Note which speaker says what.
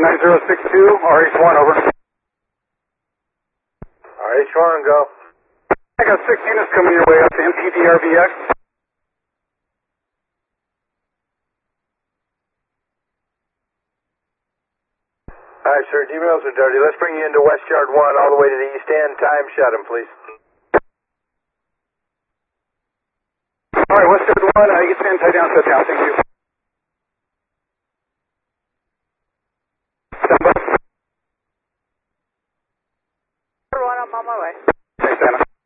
Speaker 1: 9062, RH1, over.
Speaker 2: RH1, go.
Speaker 1: I got 6 units coming your way up to MPDRVX.
Speaker 2: Alright, sir, D-Mills are dirty. Let's bring you into West Yard 1 all the way to the east end. Time shut him, please.
Speaker 1: Alright, West Yard 1, you get 10, tie down, shut down, thank you.